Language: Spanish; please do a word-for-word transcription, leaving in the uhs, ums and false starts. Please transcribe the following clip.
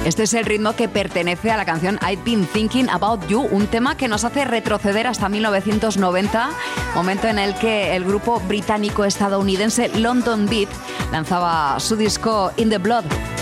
Este es el ritmo que pertenece a la canción I've Been Thinking About You, un tema que nos hace retroceder hasta mil novecientos noventa, momento en el que el grupo británico-estadounidense London Beat lanzaba su disco In the Blood.